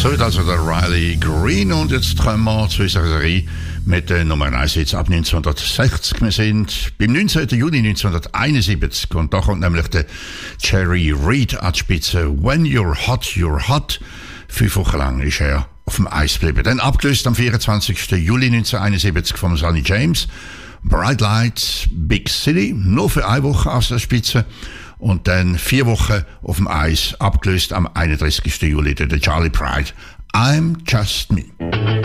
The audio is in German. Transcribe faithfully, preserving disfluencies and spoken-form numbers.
So wird also der Riley Green und jetzt kommen wir zu unserer Serie mit der Nummer eins jetzt ab neunzehnhundertsechzig. Wir sind beim neunzehnten Juli neunzehnhunderteinundsiebzig und da kommt nämlich der Jerry Reed an die Spitze. When you're hot, you're hot. Fünf Wochen lang ist er auf dem Eis geblieben. Dann abgelöst am vierundzwanzigsten Juli neunzehnhunderteinundsiebzig vom Sonny James. Bright Lights, Big City, nur für eine Woche aus der Spitze. Und dann vier Wochen auf dem Eis, abgelöst am einunddreißigsten Juli, der Charlie Pride. I'm Just Me.